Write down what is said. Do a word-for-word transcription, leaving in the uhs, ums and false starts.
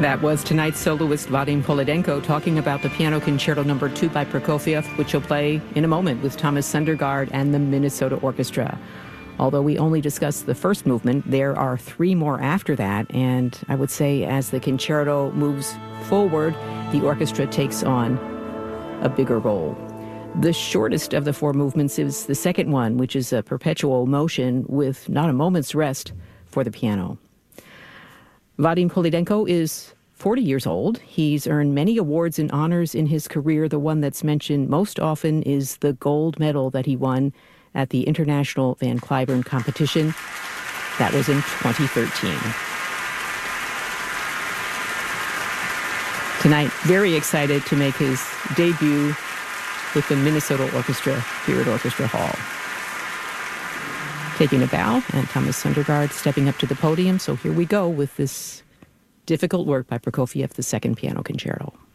That was tonight's soloist Vadim Poledenko talking about the Piano Concerto Number Two by Prokofiev, which he'll play in a moment with Thomas Sundergaard and the Minnesota Orchestra. Although we only discussed the first movement, there are three more after that, and I would say as the concerto moves forward, the orchestra takes on a bigger role. The shortest of the four movements is the second one, which is a perpetual motion with not a moment's rest for the piano. Vadim Poledenko is forty years old. He's earned many awards and honors in his career. The one that's mentioned most often is the gold medal that he won at the International Van Cliburn competition. That was in twenty thirteen. Tonight, very excited to make his debut with the Minnesota Orchestra here at Orchestra Hall. Taking a bow, and Thomas Sundergaard stepping up to the podium. So here we go with this difficult work by Prokofiev, the Second Piano Concerto.